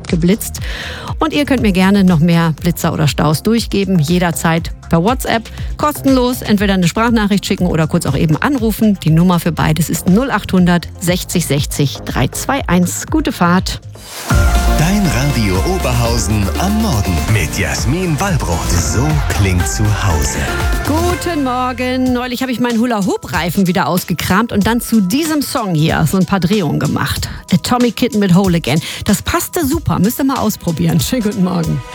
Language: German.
hat geblitzt. Und ihr könnt mir gerne noch mehr Blitzer oder Staus durchgeben, jederzeit per WhatsApp, kostenlos, entweder eine Sprachnachricht schicken oder kurz auch eben anrufen. Die Nummer für beides ist 0800 60 60 321. Gute Fahrt. Dein Radio Oberhausen am Morgen mit Jasmin Wallbrot. So klingt zu Hause. Guten Morgen. Neulich habe ich meinen Hula-Hoop-Reifen wieder ausgekramt und dann zu diesem Song hier so ein paar Drehungen gemacht. Atomic Kitten mit Whole Again. Das passte super. Müsst ihr mal ausprobieren. Schönen guten Morgen.